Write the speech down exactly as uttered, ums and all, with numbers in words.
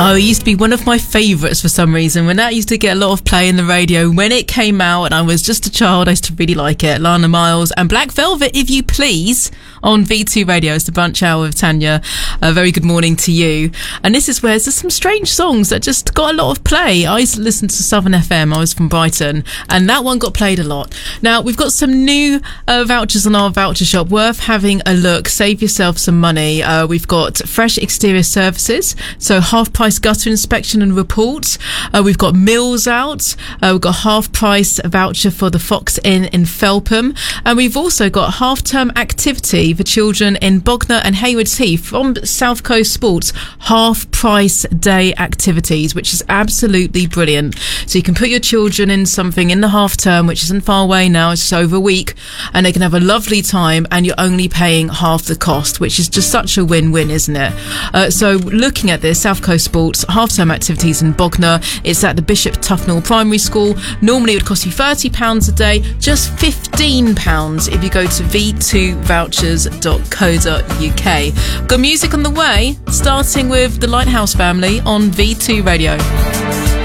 Oh, it used to be one of my favourites for some reason. When that used to get a lot of play in the radio, when it came out and I was just a child, I used to really like it. Lana Miles and Black Velvet, If You Please, on V two Radio. It's the brunch hour with Tanya. A very good morning to you. And this is where there's some strange songs that just got a lot of play. I used to listen to Southern F M. I was from Brighton, and that one got played a lot. Now, we've got some new uh, vouchers on our voucher shop. Worth having a look. Save yourself some money. Uh, we've got fresh exterior services, so half price gutter inspection and report. Uh, we've got meals out. Uh, we've got half price voucher for the Fox Inn in Felpham. And we've also got half term activity for children in Bognor and Haywards Heath from South Coast Sports. Half price day activities, which is absolutely brilliant. So you can put your children in something in the half term, which isn't far away now. It's just over a week, and they can have a lovely time, and you're only paying half the cost, which is just such a win-win, isn't it? Uh, so looking at this, South Coast Sports half-term activities in Bognor. It's at the Bishop Tufnell Primary School. Normally it would cost you thirty pounds a day, just fifteen pounds if you go to v two vouchers dot co dot uk. Got music on the way, starting with the Lighthouse Family on V two Radio.